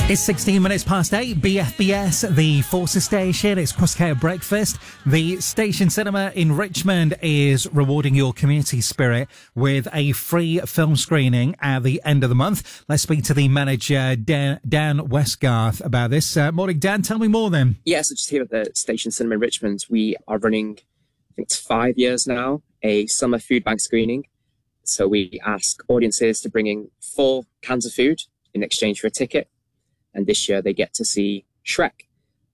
It's 16 minutes past 8, BFBS, the Forces station. It's Crosscut Breakfast. The Station Cinema in Richmond is rewarding your community spirit with a free film screening at the end of the month. Let's speak to the manager, Dan Westgarth, about this. Morning, Dan. Tell me more then. Yes, just here at the Station Cinema in Richmond, we are running, I think it's 5 years now, a summer food bank screening. So we ask audiences to bring in 4 cans of food in exchange for a ticket. And this year they get to see Shrek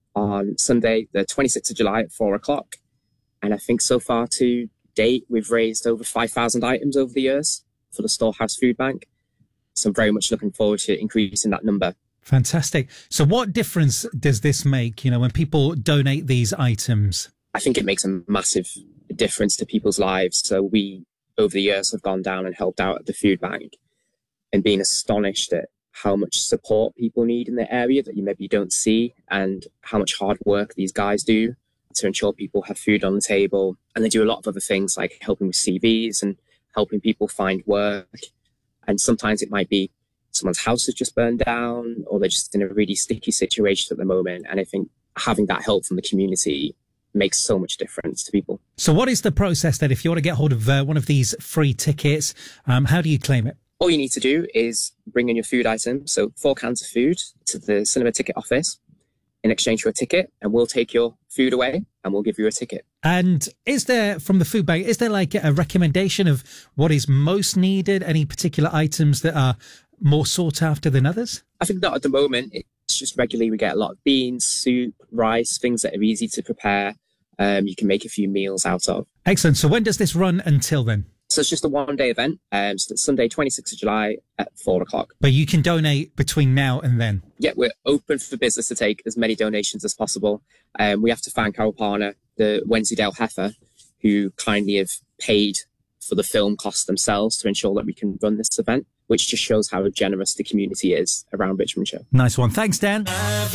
on Sunday, the 26th of July at 4 o'clock. And I think so far to date, we've raised over 5,000 items over the years for the Storehouse Food Bank. So I'm very much looking forward to increasing that number. Fantastic. So what difference does this make, when people donate these items? I think it makes a massive difference to people's lives. So we, over the years, have gone down and helped out at the food bank and been astonished at how much support people need in the area that you maybe don't see, and how much hard work these guys do to ensure people have food on the table. And they do a lot of other things like helping with CVs and helping people find work. And sometimes it might be someone's house has just burned down, or they're just in a really sticky situation at the moment. And I think having that help from the community makes so much difference to people. So what is the process then? If you want to get hold of one of these free tickets, how do you claim it? All you need to do is bring in your food items, so 4 cans of food, to the cinema ticket office in exchange for a ticket, and we'll take your food away and we'll give you a ticket. And is there, from the food bank, is there like a recommendation of what is most needed? Any particular items that are more sought after than others? I think not at the moment. It's just regularly we get a lot of beans, soup, rice, things that are easy to prepare. You can make a few meals out of. Excellent. So when does this run until then? So it's just a one-day event. So it's Sunday, 26th of July at 4 o'clock. But you can donate between now and then? Yeah, we're open for business to take as many donations as possible. We have to thank our partner, the Wensleydale Heifer, who kindly have paid for the film costs themselves to ensure that we can run this event, which just shows how generous the community is around Richmondshire. Nice one. Thanks, Dan.